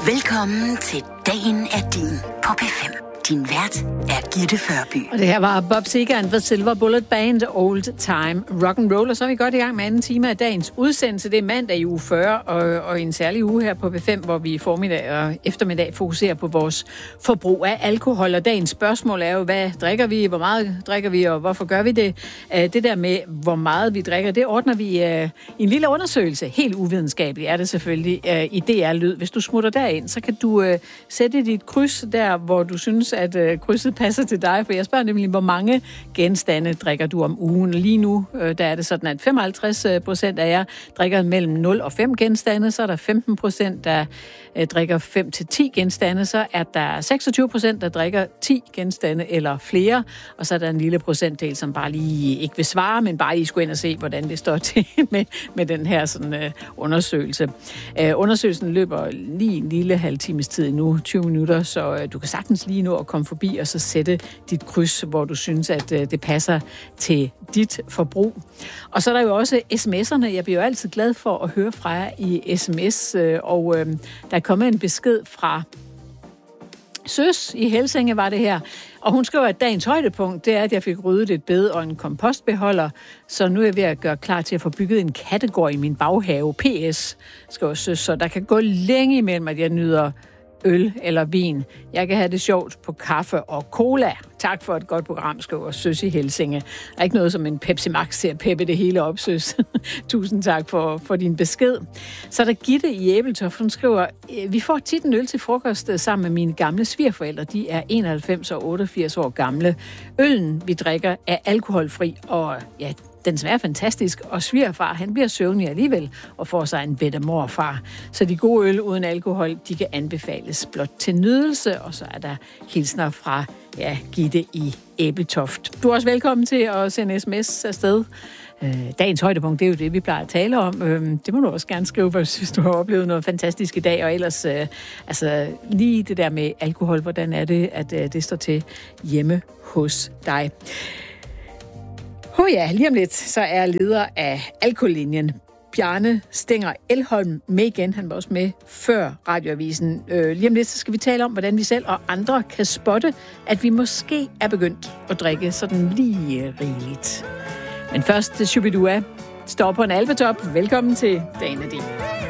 Velkommen til Dagen er din på P5. Din vært er Gitte Førby. Og det her var Bob Seger and the Silver Bullet Band, Old Time Rock and Roll. Og så er vi godt i gang med anden time af dagens udsendelse. Det er mandag i uge 40, og en særlig uge her på P5, hvor vi i formiddag og eftermiddag fokuserer på vores forbrug af alkohol. Og dagens spørgsmål er jo, hvad drikker vi, hvor meget drikker vi, og hvorfor gør vi det? Det der med, hvor meget vi drikker, det ordner vi i en lille undersøgelse. Helt uvidenskabeligt er det selvfølgelig i DR Lyd. Hvis du smutter derind, så kan du sætte dit kryds der, hvor du synes, at krydset passer til dig, for jeg spørger nemlig, hvor mange genstande drikker du om ugen. Lige nu, der er det sådan, at 55% af jer drikker mellem 0 og 5 genstande, så er der 15%, der drikker 5 til 10 genstande, så er der 26%, der drikker 10 genstande eller flere, og så er der en lille procentdel, som bare lige ikke vil svare, men bare lige skulle ind og se, hvordan det står til med den her sådan, undersøgelse. Undersøgelsen løber lige en lille halv times tid nu, 20 minutter, så du kan sagtens lige nå at komme forbi og så sætte dit kryds, hvor du synes, at det passer til dit forbrug. Og så er der jo også sms'erne. Jeg bliver jo altid glad for at høre fra jer i sms, og der er kommet en besked fra Søs i Helsinge, var det her. Og hun skriver, at dagens højdepunkt, det er, at jeg fik ryddet et bed og en kompostbeholder, så nu er jeg ved at gøre klar til at få bygget en kattegård i min baghave. PS, skriver Søs, så der kan gå længe imellem, at jeg nyder øl eller vin. Jeg kan have det sjovt på kaffe og cola. Tak for et godt program, skriver Søs i Helsinge. Der er ikke noget som en Pepsi Max til at peppe det hele op, Søs. Tusind tak for din besked. Så er der Gitte i Æbeltoft, hun skriver, vi får tit en øl til frokost sammen med mine gamle svigerforældre. De er 91 og 88 år gamle. Øllen, vi drikker, er alkoholfri, og ja, den smager fantastisk, og svigerfar, han bliver søvnig alligevel og får sig en bedre morfar. Så de gode øl uden alkohol, de kan anbefales blot til nydelse, og så er der hilsner fra Gitte i Æbeltoft. Du er også velkommen til at sende sms afsted. Dagens højdepunkt, det er jo det, vi plejer at tale om. Det må du også gerne skrive, hvis du har oplevet noget fantastisk i dag, og ellers lige det der med alkohol, hvordan er det, at det står til hjemme hos dig. Lige om lidt, så er leder af Alkolinjen, Bjarne Stenger Elholm, med igen. Han var også med før radioavisen. Lige om lidt, så skal vi tale om, hvordan vi selv og andre kan spotte, at vi måske er begyndt at drikke sådan lige rigeligt. Men først til Shubidua. Står på en alpetop. Velkommen til Dagen er din.